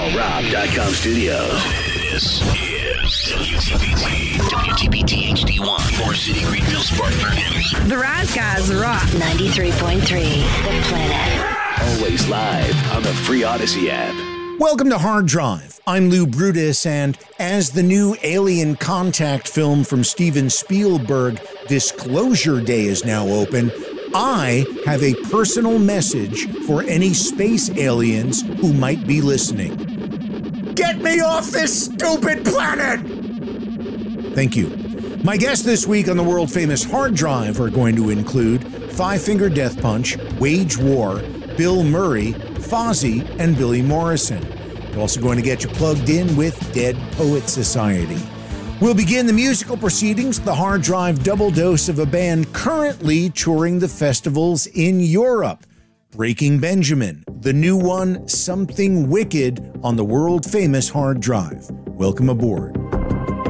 WRALRob.com studios. This is WTBT HD1, Forest City, Greenville, Spartanburg, Henderson. The Rise Guys rock. 93.3, The Planet. Always live on the free Odyssey app. Welcome to Hard Drive. I'm Lou Brutus, and as the new Alien Contact film from Steven Spielberg, Disclosure Day, is now open, I have a personal message for any space aliens who might be listening. Get me off this stupid planet! Thank you. My guests this week on the world-famous Hard Drive are going to include Five Finger Death Punch, Wage War, Bill Murray, Fozzy, and Billy Morrison. We're also going to get you plugged in with Dead Poet Society. We'll begin the musical proceedings, the Hard Drive double dose of a band currently touring the festivals in Europe. Breaking Benjamin, the new one, Something Wicked, on the world-famous Hard Drive. Welcome aboard.